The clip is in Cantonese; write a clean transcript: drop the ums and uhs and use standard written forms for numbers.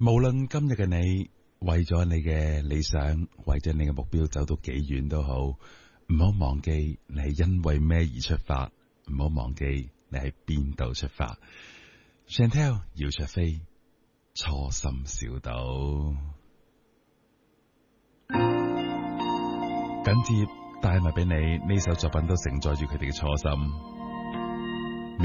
無論今日嘅你為咗你嘅理想，為咗你嘅目標走到幾遠都好，唔好忘記你係因為咩而出發，唔好忘記你喺邊度出發。Chantelle 姚焯菲，初心小島，緊接帶埋俾你呢首作品都承載住佢哋嘅初心。